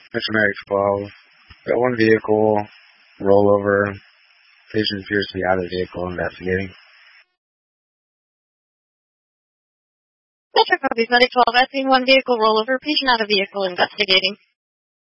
Metro 12. Got one vehicle, rollover. Patient appears to be out of the vehicle, investigating. Metro copies, Medic 12, asking one vehicle rollover, patient out of vehicle, investigating.